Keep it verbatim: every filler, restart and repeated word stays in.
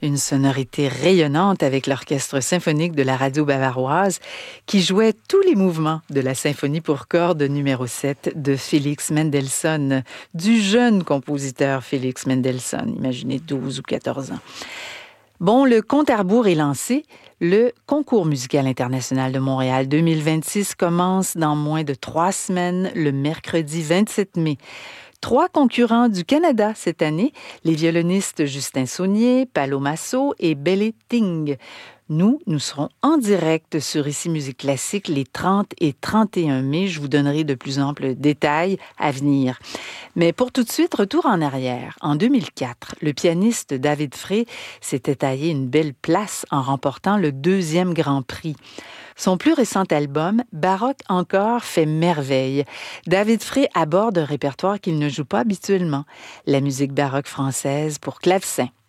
Une sonorité rayonnante avec l'orchestre symphonique de la radio bavaroise qui jouait tous les mouvements de la symphonie pour cordes numéro sept de Félix Mendelssohn, du jeune compositeur Félix Mendelssohn, imaginez douze ou quatorze ans. Bon, le compte à rebours est lancé. Le Concours musical international de Montréal deux mille vingt-six commence dans moins de trois semaines, le mercredi vingt-sept mai. Trois concurrents du Canada cette année, les violonistes Justin Saunier, Paolo Masso et Belle Ting. Nous, nous serons en direct sur Ici Musique Classique les trente et trente et un mai. Je vous donnerai de plus amples détails à venir. Mais pour tout de suite, retour en arrière. En deux mille quatre, le pianiste David Frey s'était taillé une belle place en remportant le deuxième Grand Prix. Son plus récent album, Baroque encore, fait merveille. David Frey aborde un répertoire qu'il ne joue pas habituellement, la musique baroque française pour clavecin.